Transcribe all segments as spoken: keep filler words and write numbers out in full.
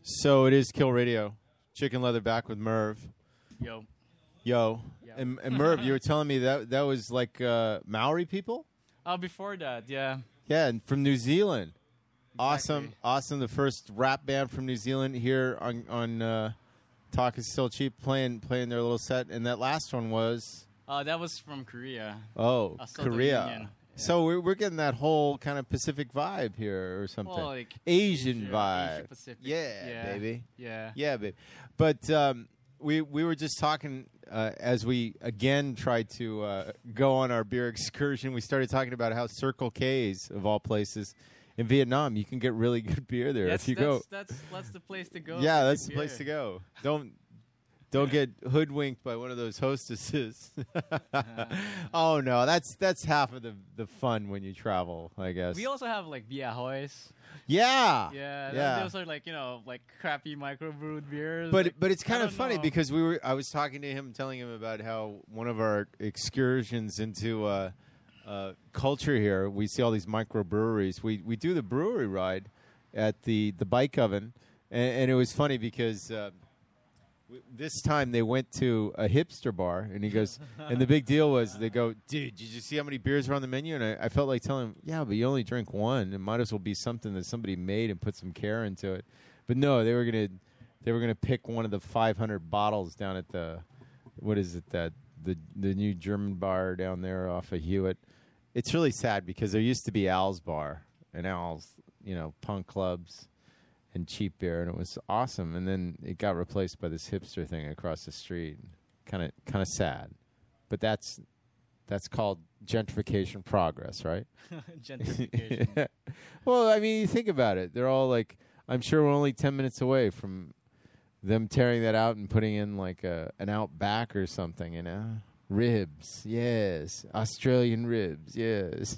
So it is Kill Radio. Chicken Leather back with Merv. Yo. Yo. Yo. And, and Merv, you were telling me that that was like uh, Maori people? Oh, before that, yeah. Yeah, and from New Zealand. Awesome. Exactly. Awesome. The first rap band from New Zealand here on, on uh, Talk is Still Cheap playing playing their little set. And that last one was... Uh, that was from Korea. Oh, Uh, Soviet Korea. Union. Yeah. So we're, we're getting that whole kind of Pacific vibe here or something. Well, like Asian Asia- vibe. Asia Pacific. Yeah, Yeah. baby. Yeah. Yeah, babe. But um, we we were just talking uh, as we again tried to uh, go on our beer excursion. We started talking about how Circle K's of all places in Vietnam, you can get really good beer there That's, if you that's, go. That's, that's the place to go. Yeah, for that's the beer. place to go. Don't don't get hoodwinked by one of those hostesses. Oh no, that's that's half of the the fun when you travel, I guess. We also have like Bia Hoys. yeah, Yeah. yeah. Those are like, you know, like crappy microbrewed beers. But like, but it's I kind of don't funny know. because we were I was talking to him, telling him about how one of our excursions into uh, uh, culture here, we see all these microbreweries. We we do the brewery ride at the the Bike Oven, and, and it was funny because. Uh, w- This time they went to a hipster bar, and he goes, and the big deal was they go, dude, did you see how many beers are on the menu? And I, I felt like telling him, yeah, but you only drink one. It might as well be something that somebody made and put some care into it. But no, they were gonna, they were gonna pick one of the five hundred bottles down at the, what is it that the the new German bar down there off of Hewitt. It's really sad because there used to be Al's Bar and Al's, you know, punk clubs and cheap beer, and it was awesome. And then it got replaced by this hipster thing across the street. Kind of, kind of sad, but that's that's called gentrification progress, right? Gentrification. Well, I mean, you think about it. They're all like, I'm sure we're only ten minutes away from them tearing that out and putting in like a an Outback or something, you know? Ribs, yes. Australian ribs, yes.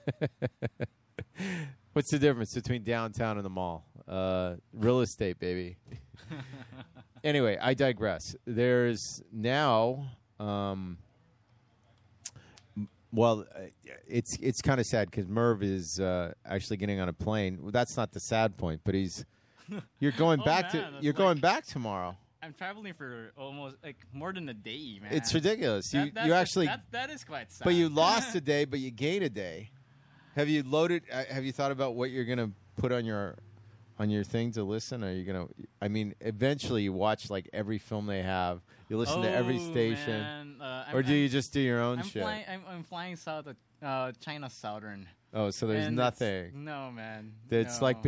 What's the difference between downtown and the mall? Uh, real estate, baby. Anyway, I digress. There's now, um, m- well, uh, it's it's kind of sad because Merv is uh, actually getting on a plane. Well, that's not the sad point, but he's you're going Oh, back man, to that's you're going like- back tomorrow. I'm traveling for almost like more than a day, man. It's ridiculous. You That- that's- you actually, that, that is quite sad. but you lost a day, but you gained a day. Have you loaded? Uh, have you thought about what you're gonna put on your on your thing to listen? Are you gonna? I mean, eventually you watch like every film they have. You listen to every Oh, station, man. Uh, I'm, or do I'm, you just do your own I'm shit? flying. I'm, I'm flying south of uh, China Southern. Oh, so there's And it's- nothing. No, man. It's no. like